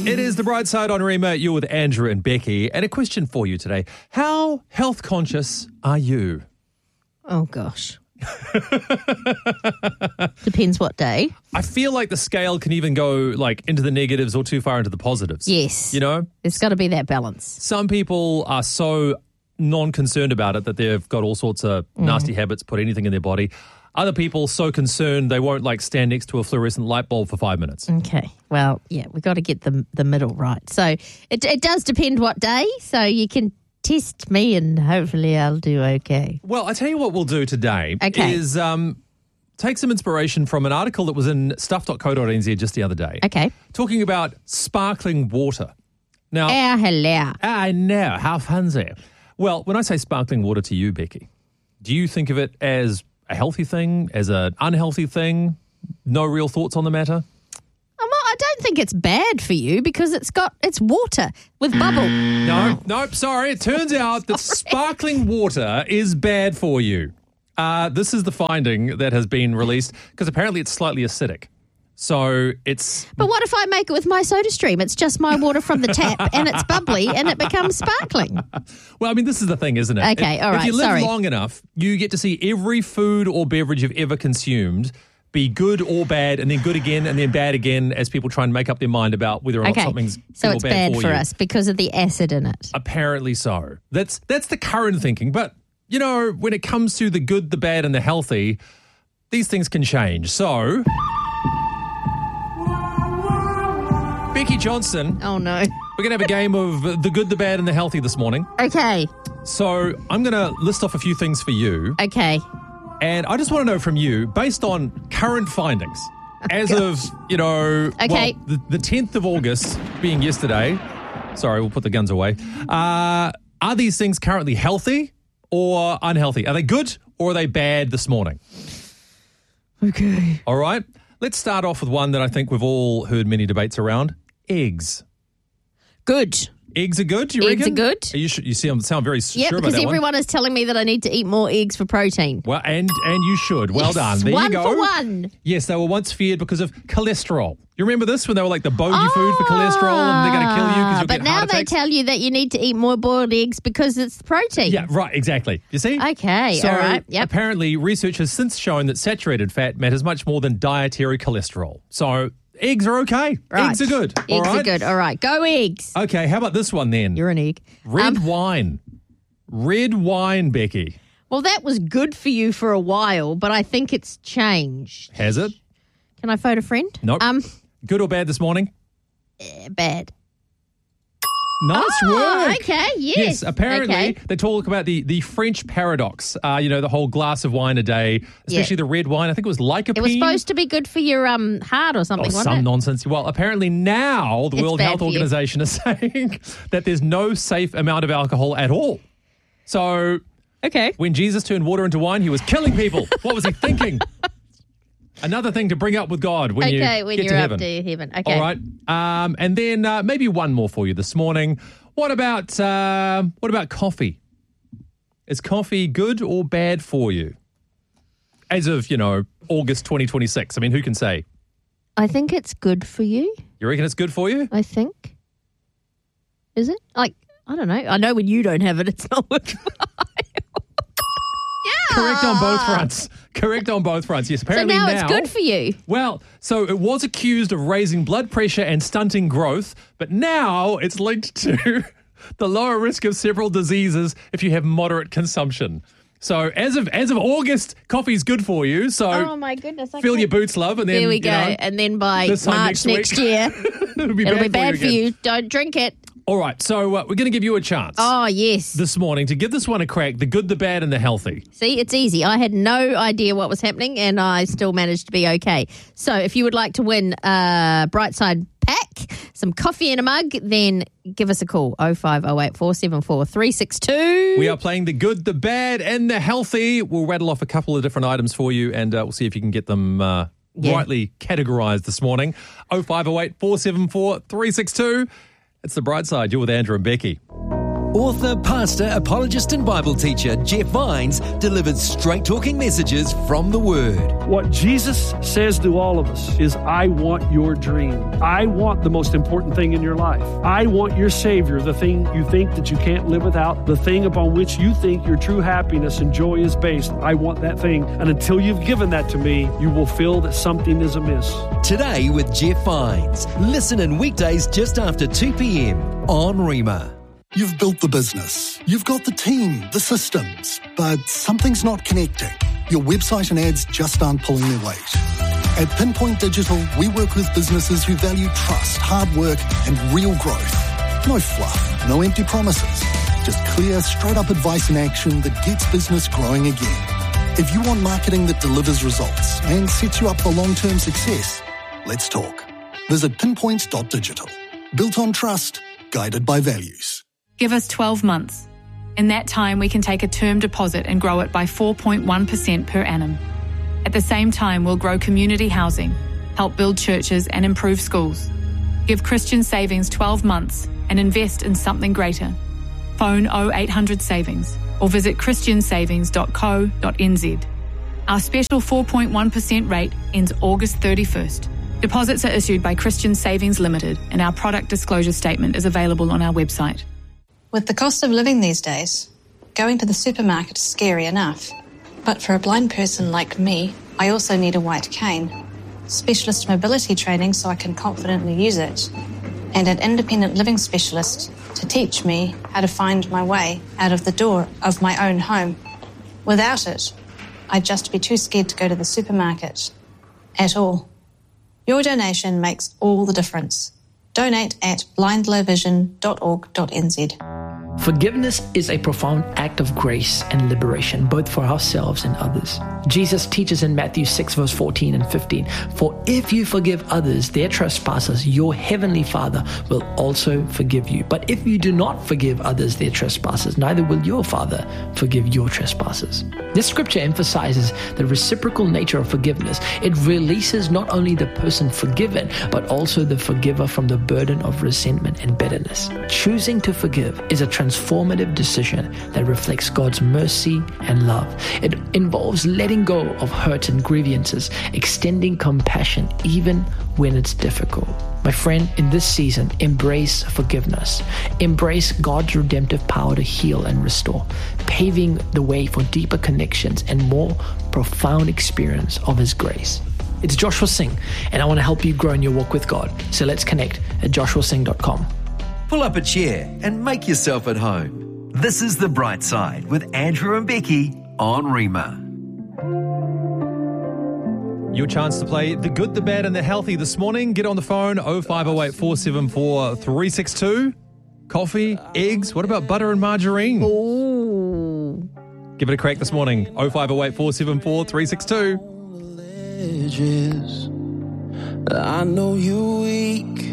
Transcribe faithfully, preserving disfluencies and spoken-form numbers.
It is The Bright Side on Rema. You're with Andrew and Becky. And a question for you today. How health conscious are you? Oh, gosh. Depends what day. I feel like the scale can even go like into the negatives or too far into the positives. Yes. You know? There's got to be that balance. Some people are so non-concerned about it that they've got all sorts of Mm. nasty habits, put anything in their body. Other people so concerned they won't like stand next to a fluorescent light bulb for five minutes. Okay. Well, yeah, we've got to get the the middle right. So it, it does depend what day. So you can test me and hopefully I'll do okay. Well, I tell you what we'll do today Okay. is um, take some inspiration from an article that was in stuff dot co dot n z just the other day. Okay. Talking about sparkling water. Now, Ah, hello. I know, how fancy. Well, when I say sparkling water to you, Becky, do you think of it as a healthy thing, as an unhealthy thing? No real thoughts on the matter? I'm not, I don't think it's bad for you because it's got it's water with bubble. No, nope, sorry. It turns out that sparkling water is bad for you. Uh, this is the finding that has been released because apparently it's slightly acidic. So it's... But what if I make it with my soda stream? It's just my water from the tap and it's bubbly and it becomes sparkling. Well, I mean, this is the thing, isn't it? Okay, if, all right, If you live sorry. long enough, you get to see every food or beverage you've ever consumed be good or bad, and then good again, and then bad again, as people try and make up their mind about whether or not Okay, something's so good it's or bad, bad for for you. us because of the acid in it. Apparently so. That's that's the current thinking. But, you know, when it comes to the good, the bad, and the healthy, these things can change. So... Becky Johnson, Oh, no. we're going to have a game of the good, the bad, and the healthy this morning. Okay, So I'm going to list off a few things for you. okay. And I just want to know from you, based on current findings, as of, you know, Okay. well, the, the tenth of August being yesterday, sorry, we'll put the guns away, uh, are these things currently healthy or unhealthy? Are they good or are they bad this morning? Okay. All right. Let's start off with one that I think we've all heard many debates around. Eggs. Good. Eggs are good, you Eggs reckon? are good. Are you, sh- you sound, sound very Yeah, sure about because that one. everyone is telling me that I need to eat more eggs for protein. Well, and and you should. Well Yes, done. There one you go. for one. Yes, they were once feared because of cholesterol. You remember this when they were like the bogey food for cholesterol and they're going to kill you because you'll But get now heart they attacks? tell you that you need to eat more boiled eggs because it's protein. Yeah, right, exactly. You see? Okay, so all right, yep. apparently research has since shown that saturated fat matters much more than dietary cholesterol. So eggs are okay. Right. Eggs are good. Eggs all right? are good. All right, go eggs. Okay, how about this one then? You're an egg. Red Um, wine. Red wine, Becky. Well, that was good for you for a while, but I think it's changed. Has it? Can I phone a friend? Nope. Um, Good or bad this morning? eh, bad. Nice Oh, work. okay, yes. Yes, apparently Okay. they talk about the, the French paradox, uh, you know, the whole glass of wine a day, especially Yeah. the red wine. I think it was lycopene. It was supposed to be good for your um heart or something, Oh, wasn't some it? nonsense. Well, apparently now the It's World bad Health for you. Organization is saying that there's no safe amount of alcohol at all. So Okay. when Jesus turned water into wine, he was killing people. What was he thinking? Another thing to bring up with God when you Okay, when get you're to up heaven. to heaven. Okay. All right. Um, and then uh, maybe one more for you this morning. What about uh, what about coffee? Is coffee good or bad for you? As of, you know, August twenty twenty-six. I mean, who can say? I think it's good for you. You reckon it's good for you? I think. Is it? Like, I don't know. I know when you don't have it, it's not working. Correct on both fronts. Correct on both fronts. Yes, So apparently now it's good for you. Well, so it was accused of raising blood pressure and stunting growth, but now it's linked to the lower risk of several diseases if you have moderate consumption. So as of as of August, coffee's good for you. So Oh my goodness. I fill can't- your boots, love, and then There we you go. know, And then by this time March next next, week, year, it'll be it'll bad, be bad for for you. you. Don't drink it. All right, so uh, we're going to give you a chance Oh, yes. this morning to give this one a crack: the good, the bad, and the healthy. See, it's easy. I had no idea what was happening and I still managed to be okay. So if you would like to win a Brightside pack, some coffee in a mug, then give us a call, oh five oh eight, four seven four, three six two. We are playing the good, the bad, and the healthy. We'll rattle off a couple of different items for you, and uh, we'll see if you can get them uh, Yeah. rightly categorised this morning. oh five oh eight, four seven four, three six two. It's The Bright Side. You're with Andrew and Becky. Author, pastor, apologist and Bible teacher Jeff Vines delivers straight-talking messages from the Word. What Jesus says to all of us is, I want your dream. I want the most important thing in your life. I want your Savior, the thing you think that you can't live without, the thing upon which you think your true happiness and joy is based. I want that thing. And until you've given that to me, you will feel that something is amiss. Today with Jeff Vines. Listen in weekdays just after two p.m. on Rhema. You've built the business, you've got the team, the systems, but something's not connecting. Your website and ads just aren't pulling their weight. At Pinpoint Digital, we work with businesses who value trust, hard work, and real growth. No fluff, no empty promises, just clear, straight-up advice and action that gets business growing again. If you want marketing that delivers results and sets you up for long-term success, let's talk. Visit pinpoint dot digital. Built on trust, guided by values. Give us twelve months. In that time, we can take a term deposit and grow it by four point one percent per annum. At the same time, we'll grow community housing, help build churches and improve schools. Give Christian Savings twelve months and invest in something greater. Phone oh eight hundred savings or visit christian savings dot co dot n z. Our special four point one percent rate ends August thirty-first. Deposits are issued by Christian Savings Limited and our product disclosure statement is available on our website. With the cost of living these days, going to the supermarket is scary enough. But for a blind person like me, I also need a white cane, specialist mobility training so I can confidently use it, and an independent living specialist to teach me how to find my way out of the door of my own home. Without it, I'd just be too scared to go to the supermarket at all. Your donation makes all the difference. Donate at blind low vision dot org dot n z. Forgiveness is a profound act of grace and liberation, both for ourselves and others. Jesus teaches in Matthew six, verse fourteen and fifteen, "For if you forgive others their trespasses, your heavenly Father will also forgive you. But if you do not forgive others their trespasses, neither will your Father forgive your trespasses." This scripture emphasizes the reciprocal nature of forgiveness. It releases not only the person forgiven, but also the forgiver from the burden of resentment and bitterness. Choosing to forgive is a transformative decision that reflects God's mercy and love. It involves letting go of hurt and grievances, extending compassion even when it's difficult. My friend, in this season, embrace forgiveness. Embrace God's redemptive power to heal and restore, paving the way for deeper connections and more profound experience of His grace. It's Joshua Singh, and I want to help you grow in your walk with God. So let's connect at joshua singh dot com. Pull up a chair and make yourself at home. This is The Bright Side with Andrew and Becky on Rhema. Your chance to play the good, the bad and the healthy this morning. Get on the phone, oh five oh eight, four seven four, three six two. Coffee, eggs, what about butter and margarine? Ooh. Give it a crack this morning, oh five oh eight, four seven four, three six two. I know you're weak.